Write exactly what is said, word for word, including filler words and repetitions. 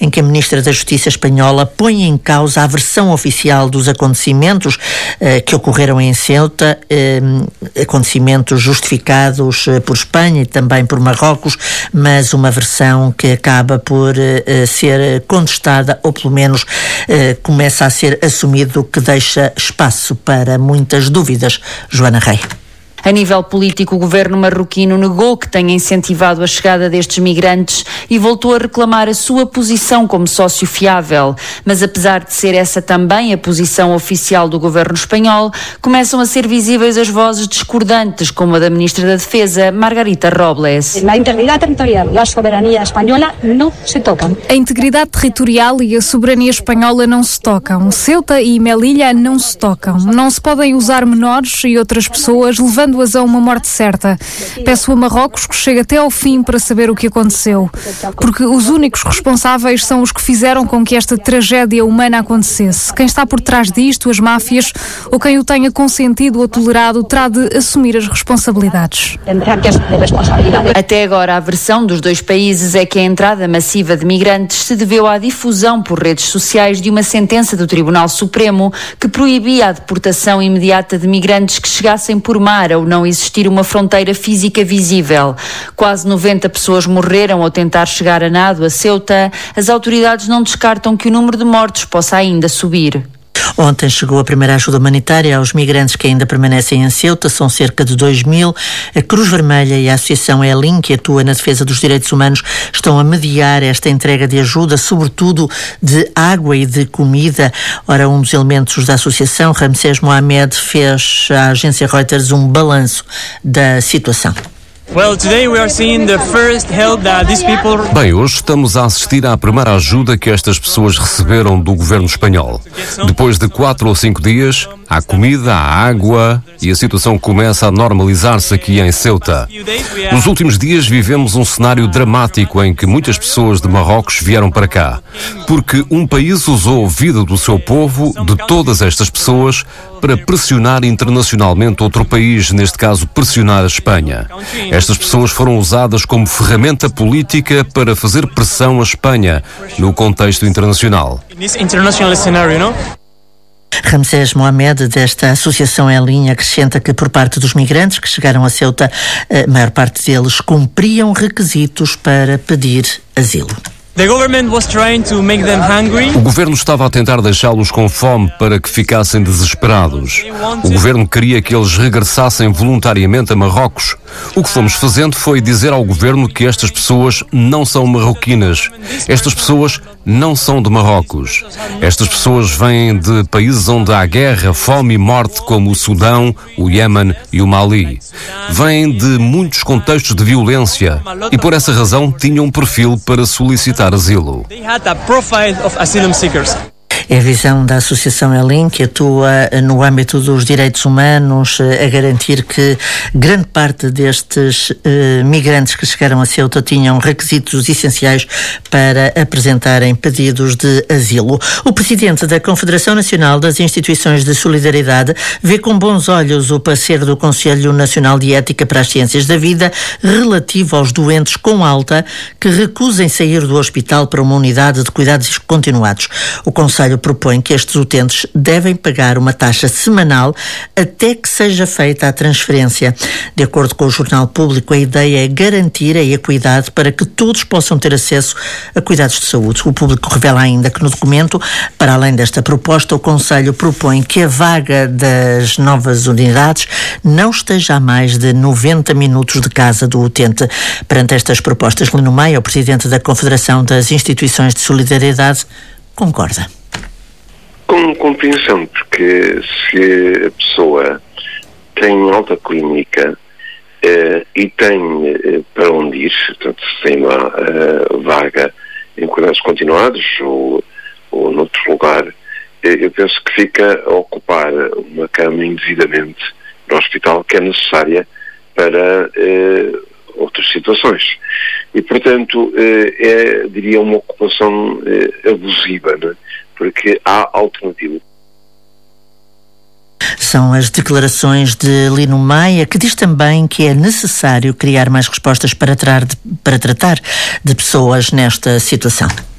em que a Ministra da Justiça espanhola põe em causa a versão oficial dos acontecimentos eh, que ocorreram em Ceuta, eh, acontecimentos justificados eh, por Espanha e também por Marrocos, mas uma versão que acaba por eh, ser contestada, ou pelo menos eh, começa a ser assumido, que deixa espaço para muitas dúvidas. Joana Rei. A nível político, o governo marroquino negou que tenha incentivado a chegada destes migrantes e voltou a reclamar a sua posição como sócio fiável. Mas apesar de ser essa também a posição oficial do governo espanhol, começam a ser visíveis as vozes discordantes, como a da Ministra da Defesa, Margarita Robles. A integridade territorial e a soberania espanhola não se tocam. A integridade territorial e a soberania espanhola não se tocam. Ceuta e Melilla não se tocam. Não se podem usar menores e outras pessoas, levando a uma morte certa. Peço a Marrocos que chegue até ao fim para saber o que aconteceu, porque os únicos responsáveis são os que fizeram com que esta tragédia humana acontecesse. Quem está por trás disto, as máfias, ou quem o tenha consentido ou tolerado, terá de assumir as responsabilidades. Até agora, a versão dos dois países é que a entrada massiva de migrantes se deveu à difusão por redes sociais de uma sentença do Tribunal Supremo que proibia a deportação imediata de migrantes que chegassem por mar ou não existir uma fronteira física visível. Quase noventa pessoas morreram ao tentar chegar a nado a Ceuta. As autoridades não descartam que o número de mortos possa ainda subir. Ontem chegou a primeira ajuda humanitária aos migrantes que ainda permanecem em Ceuta, são cerca de dois mil. A Cruz Vermelha e a Associação Elim, que atua na defesa dos direitos humanos, estão a mediar esta entrega de ajuda, sobretudo de água e de comida. Ora, um dos elementos da associação, Ramsés Mohamed, fez à agência Reuters um balanço da situação. Bem, hoje estamos a assistir à primeira ajuda que estas pessoas receberam do governo espanhol. Depois de quatro ou cinco dias, há comida, há água e a situação começa a normalizar-se aqui em Ceuta. Nos últimos dias vivemos um cenário dramático em que muitas pessoas de Marrocos vieram para cá, porque um país usou a vida do seu povo, de todas estas pessoas, para pressionar internacionalmente outro país, neste caso pressionar a Espanha. Estas pessoas foram usadas como ferramenta política para fazer pressão à Espanha no contexto internacional. Ramsés Mohamed, desta Associação Elim, acrescenta que por parte dos migrantes que chegaram a Ceuta, a maior parte deles cumpriam requisitos para pedir asilo. O governo estava a tentar deixá-los com fome para que ficassem desesperados. O governo queria que eles regressassem voluntariamente a Marrocos. O que fomos fazendo foi dizer ao governo que estas pessoas não são marroquinas. Estas pessoas não são de Marrocos. Estas pessoas vêm de países onde há guerra, fome e morte, como o Sudão, o Iémen e o Mali. Vêm de muitos contextos de violência e por essa razão tinham um perfil para solicitar asilo. É a visão da Associação Elim, que atua no âmbito dos direitos humanos, a garantir que grande parte destes eh, migrantes que chegaram a Ceuta tinham requisitos essenciais para apresentarem pedidos de asilo. O presidente da Confederação Nacional das Instituições de Solidariedade vê com bons olhos o parecer do Conselho Nacional de Ética para as Ciências da Vida relativo aos doentes com alta que recusem sair do hospital para uma unidade de cuidados continuados. O Conselho propõe que estes utentes devem pagar uma taxa semanal até que seja feita a transferência. De acordo com o Jornal Público, a ideia é garantir a equidade para que todos possam ter acesso a cuidados de saúde. O Público revela ainda que no documento, para além desta proposta, o Conselho propõe que a vaga das novas unidades não esteja a mais de noventa minutos de casa do utente. Perante estas propostas, Lino Maia, o presidente da Confederação das Instituições de Solidariedade, concorda. Com compreensão, porque se a pessoa tem alta clínica eh, e tem eh, para onde ir, portanto, se tem uma uh, vaga em cuidados continuados ou, ou noutro lugar, eh, eu penso que fica a ocupar uma cama indevidamente no hospital que é necessária para eh, outras situações. E, portanto, eh, é, diria, uma ocupação eh, abusiva, não é? Porque há alternativa. São as declarações de Lino Maia, que diz também que é necessário criar mais respostas para, tra- para tratar de pessoas nesta situação.